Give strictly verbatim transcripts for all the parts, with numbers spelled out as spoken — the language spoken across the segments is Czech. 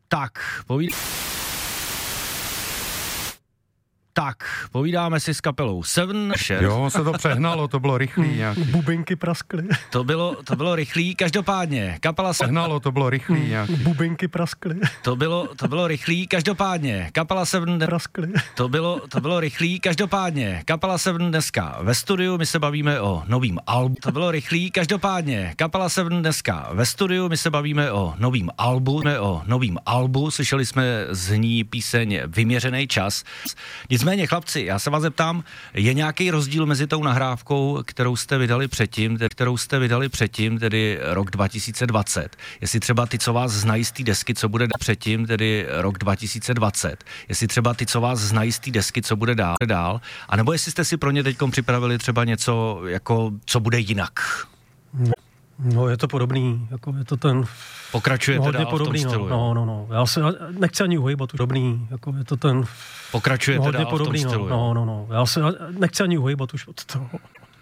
Tak, povíd... Tak, povídáme si s kapelou Seven Share. Jo, se to přehnalo, to bylo rychlý nějaký. Bubinky praskly. To bylo, to bylo rychlý, každopádně, kapela Seven... Přehnalo, to bylo rychlý nějaký. Bubinky praskly. To bylo, to bylo rychlý, každopádně, kapela Seven... Praskly. To bylo, to bylo rychlý, každopádně, kapela Seven dneska ve studiu, my se bavíme o novým albu. To bylo rychlý, každopádně, kapela Seven dneska ve studiu, my se bavíme o novým albu, ne o novým albu, slyšeli jsme z ní píseň Vyměřený čas. Nicméně, chlapci, já se vás zeptám, je nějaký rozdíl mezi tou nahrávkou, kterou jste vydali předtím, kterou jste vydali předtím, tedy rok dva tisíce dvacet. Jestli třeba ty, co vás znají z té desky, co bude předtím, tedy rok dva tisíce dvacet. Jestli třeba ty, co vás znají z té desky, co bude dál, dál, anebo jestli jste si pro ně teďkom připravili třeba něco, jako, co bude jinak. No, je to podobný, jako je to ten... Pokračujete no, dál v tom stylu, no, no, no, já se nechci ani uhejbat, podobný, jako je to ten... Pokračujete no, dál podobný, v tom stylu, no, no, no, já se nechci ani uhejbat už od toho.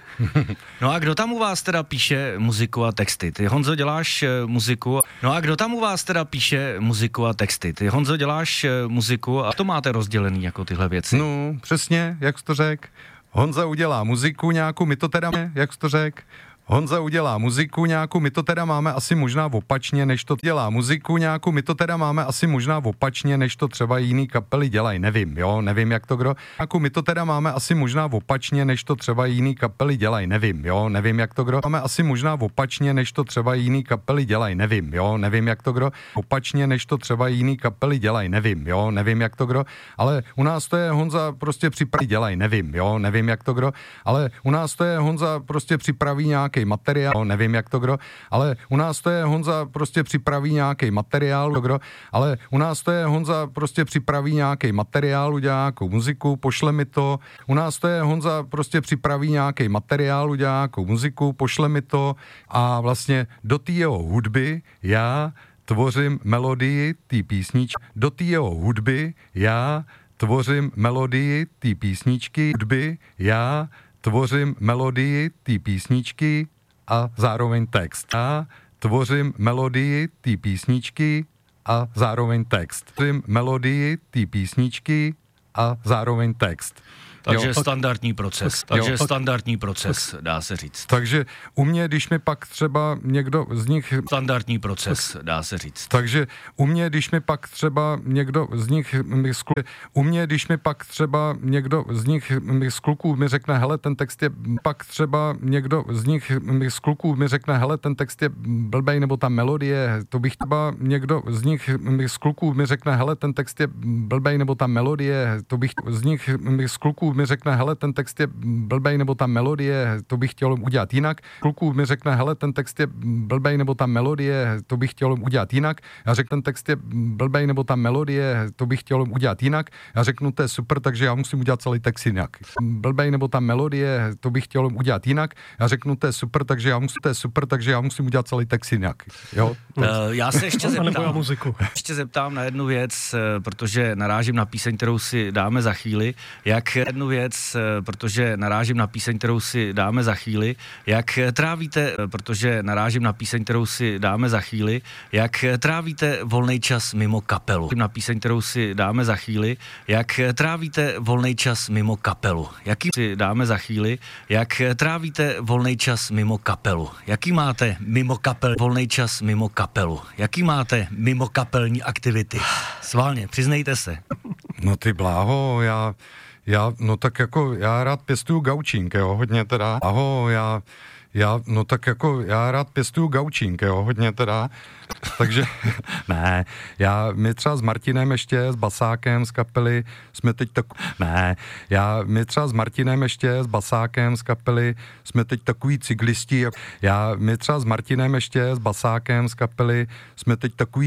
No a kdo tam u vás teda píše muziku a texty? Ty, Honzo, děláš muziku. No a kdo tam u vás teda píše muziku a texty? Ty, Honzo, děláš muziku a to máte rozdělený jako tyhle věci. No, přesně, jak jsi to řekl. Honza udělá muziku nějakou, my to teda, jak jsi to řekl. Honza udělá muziku nějakou, my to teda máme asi možná opačně, než to dělá muziku nějakou, my to teda máme asi možná opačně, než to třeba jiný kapely dělají, nevím, jo, nevím, jak to kdo, nějakou my to teda máme asi možná opačně, než to třeba jiný kapely dělají, nevím, jo, nevím, jak to kdo, máme asi možná opačně, než to třeba jiný kapely dělají, nevím, jo, nevím, jak to kdo, opačně, než to třeba jiný kapely dělají, nevím, jo, nevím, jak to kdo, ale u nás to je Honza prostě připraví, dělají, nevím, jo, nevím, jak to kdo, ale u nás to je Honza prostě připraví nějaký materiál, nevím jak to kdo, ale u nás to je Honza prostě připraví nějaký materiál, kdo, ale u nás to je Honza prostě připraví nějaký materiál, udělá nějakou muziku, pošle mi to, u nás to je Honza prostě připraví nějaký materiál, udělá nějakou muziku, pošle mi to a vlastně do té jeho hudby já tvořím melodii té písničky, do té jeho hudby já tvořím melodii té písničky, hudby já tvořím melodii té písničky a zároveň text. Já tvořím melodii té písničky a zároveň text. Tvořím melodii té písničky a zároveň text. Takže jo, standardní proces. Takže jo, standardní proces, dá se říct. Takže u mě, když mi pak třeba někdo z nich... Standardní proces, dá se říct. Takže u mě, když mi pak třeba někdo z nich... U mě, když mi pak třeba někdo z nich z kluků mi řekne, hele, ten text je... Pak třeba někdo z nich z kluků mi řekne, hele, ten text je blbej, nebo ta melodie, to bych třeba někdo z nich z kluků mi řekne, hele, ten text je blbej, nebo ta melodie, to bych z nich z kluků mi řekne, hele, ten text je blbej, nebo ta melodie, to bych chtěl udělat jinak. Kluků mi řekne, hele, ten text je blbej, nebo ta melodie, to bych chtěl udělat jinak. Já řeknu, ten text je blbej, nebo ta melodie, to bych chtěl udělat jinak. Já řeknu, to je super, takže já musím udělat celý text jinak. Blbej, nebo ta melodie, to bych chtěl udělat jinak. Já řeknu, to je super, takže já musím, to je super, takže já musím udělat celý text jinak. Jo? Uh, já se ještě zeptám, ještě zeptám na jednu věc, protože narážím na píseň, kterou si dáme za chvíli. Jak jednu věc, protože narážím na píseň, kterou si dáme za chvíli. Jak trávíte, protože narážím na píseň, kterou si dáme za chvíli, jak trávíte volný čas mimo kapelu? Na píseň, kterou si dáme za chvíli, jak trávíte volný čas mimo kapelu? Jaký si dáme za chvíli, jak trávíte volný čas mimo kapelu? Jaký máte mimo kapel volný čas mimo kapelu? Jaký máte mimo kapelní aktivity? Sválně, přiznejte se. No ty bláho, já Já, no tak jako, já rád pěstuju gaučink, jo, hodně teda. Aho, já, já, no tak jako, já rád pěstuju gaučink, jo, hodně teda. Takže, ne, já, my třeba s Martinem ještě, s basákem z kapely, jsme teď tak, ne, já, my třeba s Martinem ještě, s basákem z kapely, jsme teď takový cyklisti, já, my třeba s Martinem ještě, s basákem z kapely, jsme teď takový